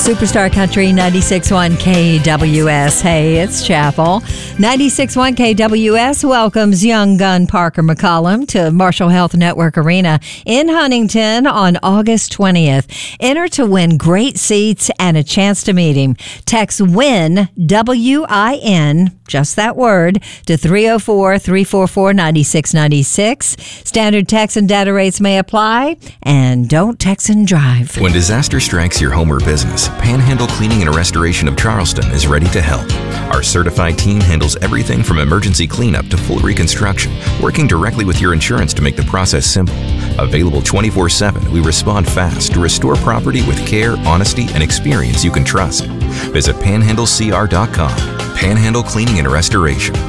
Superstar Country 96.1 KWS. Hey, it's Chapel. 96.1 KWS welcomes young gun Parker McCollum to Marshall Health Network Arena in Huntington on August 20th. Enter to win great seats and a chance to meet him. Text WIN, W-I-N, just that word, to 304-344-9696. Standard text and data rates may apply, and don't text and drive. When disaster strikes your home or business, Panhandle Cleaning and Restoration of Charleston is ready to help. Our certified team handles everything from emergency cleanup to full reconstruction, working directly with your insurance to make the process simple. Available 24/7, we respond fast to restore property with care, honesty, and experience you can trust. Visit panhandlecr.com. Panhandle Cleaning and Restoration.